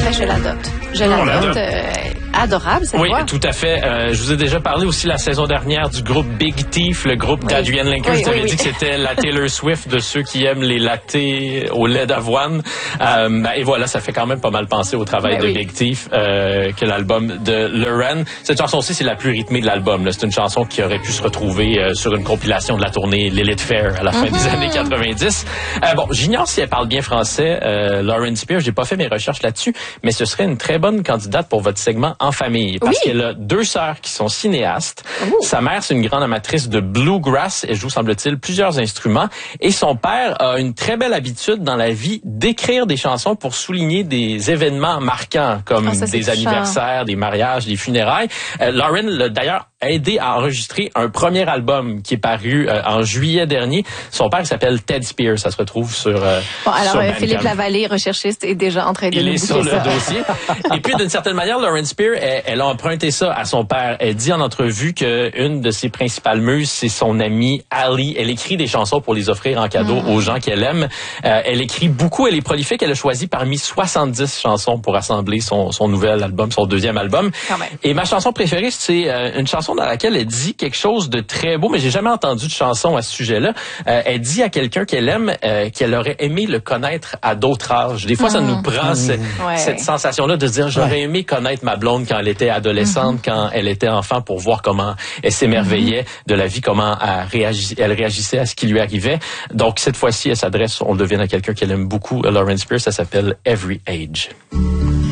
Mais je l'adopte. Je l'adopte. Adorable, cette voix. Oui, tout à fait. Je vous ai déjà parlé aussi la saison dernière du groupe Big Thief, le groupe d'Adrienne Linker. Je t'avais dit que c'était la Taylor Swift de ceux qui aiment les lattés au lait d'avoine. Et voilà, ça fait quand même pas mal penser au travail de Big Thief que l'album de Lauren. Cette chanson-ci, c'est la plus rythmée de l'album. C'est une chanson qui aurait pu se retrouver sur une compilation de la tournée Lilith Fair à la fin des années 90. J'ignore si elle parle bien français, Lauren Spears. J'ai pas fait mes recherches là-dessus, mais ce serait une très bonne candidate pour votre segment En famille, parce qu'elle a 2 sœurs qui sont cinéastes. Sa mère, c'est une grande amatrice de bluegrass. Elle joue, semble-t-il, plusieurs instruments. Et son père a une très belle habitude dans la vie d'écrire des chansons pour souligner des événements marquants, comme des anniversaires, des mariages, des funérailles. Lauren l'a d'ailleurs aidé à enregistrer un premier album qui est paru en juillet dernier. Son père s'appelle Ted Spears. Ça se retrouve sur sur Philippe Lavallée, recherchiste, est déjà en train de nous bouquer ça. Il est sur le dossier. Et puis, d'une certaine manière, Lauren Spears, elle a emprunté ça à son père. Elle dit en entrevue qu'une de ses principales muses, c'est son amie Ali. Elle écrit des chansons pour les offrir en cadeau aux gens qu'elle aime. Elle écrit beaucoup, elle est prolifique. Elle a choisi parmi 70 chansons pour assembler son nouvel album, son deuxième album. Et ma chanson préférée, c'est une chanson dans laquelle elle dit quelque chose de très beau, mais j'ai jamais entendu de chanson à ce sujet-là. Elle dit à quelqu'un qu'elle aime qu'elle aurait aimé le connaître à d'autres âges. Des fois, ça nous prend cette sensation-là de se dire, j'aurais aimé connaître ma blonde quand elle était adolescente, quand elle était enfant, pour voir comment elle s'émerveillait de la vie, comment elle réagissait à ce qui lui arrivait. Donc, cette fois-ci, elle s'adresse, on le devine, à quelqu'un qu'elle aime beaucoup, Lauren Spears. Ça s'appelle Every Age.